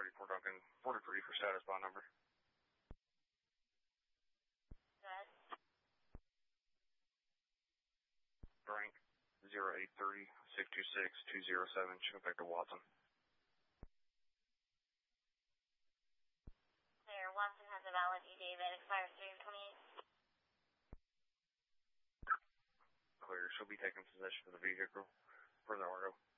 34 Duncan, 43 for status bond number. Good. Frank, 0830-626-207, shipping back to Watson. Clear, Watson has a valid ETA that expires 3/28. Clear, she'll be taking possession of the vehicle. Further order.